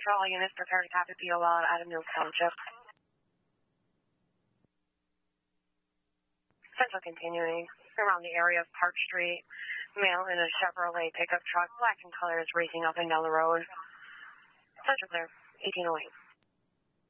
Central, all units prepare to copy BOL out of Mills Township. Central continuing around the area of Park Street. Male in a Chevrolet pickup truck, black in color, is racing up and down the road. Central clear, 1808.